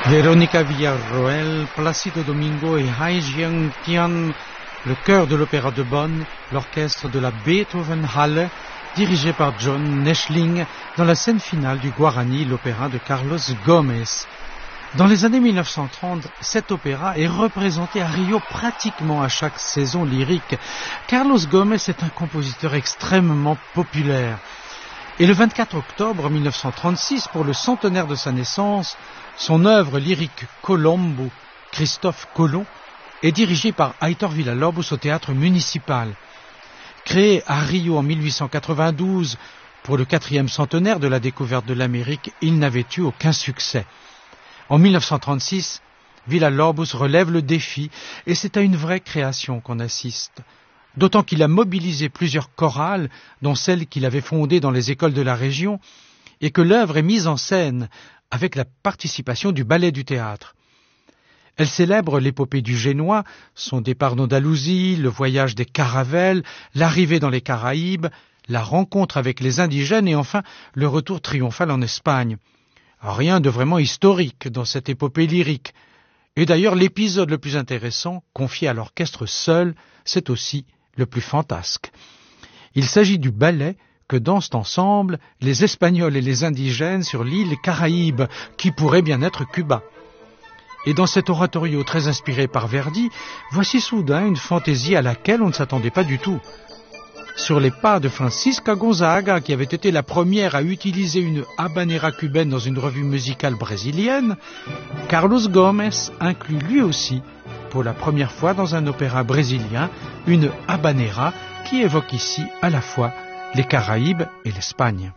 Verónica Villarroel, Plácido Domingo et Hai Jiang-Tian, le chœur de l'Opéra de Bonn, l'orchestre de la Beethoven-Halle, dirigé par John Neschling, dans la scène finale du Guarani, l'opéra de Carlos Gomez. Dans les années 1930, cet opéra est représenté à Rio pratiquement à chaque saison lyrique. Carlos Gomez est un compositeur extrêmement populaire. Et le 24 octobre 1936, pour le centenaire de sa naissance, son œuvre lyrique Colombo, Christophe Colomb, est dirigée par Aitor Villa-Lobos au théâtre municipal. Créé à Rio en 1892 pour le 4e centenaire de la découverte de l'Amérique, il n'avait eu aucun succès. En 1936, Villa-Lobos relève le défi et c'est à une vraie création qu'on assiste. D'autant qu'il a mobilisé plusieurs chorales, dont celles qu'il avait fondées dans les écoles de la région, et que l'œuvre est mise en scène avec la participation du ballet du théâtre. Elle célèbre l'épopée du Génois, son départ d'Andalousie, le voyage des Caravelles, l'arrivée dans les Caraïbes, la rencontre avec les indigènes et enfin le retour triomphal en Espagne. Rien de vraiment historique dans cette épopée lyrique. Et d'ailleurs, l'épisode le plus intéressant, confié à l'orchestre seul, c'est aussi le plus fantasque. Il s'agit du ballet que dansent ensemble les Espagnols et les indigènes sur l'île Caraïbe, qui pourrait bien être Cuba. Et dans cet oratorio très inspiré par Verdi, voici soudain une fantaisie à laquelle on ne s'attendait pas du tout. Sur les pas de Francisca Gonzaga, qui avait été la première à utiliser une habanera cubaine dans une revue musicale brésilienne, Carlos Gomez inclut lui aussi, pour la première fois dans un opéra brésilien, une habanera qui évoque ici à la fois les Caraïbes et l'Espagne.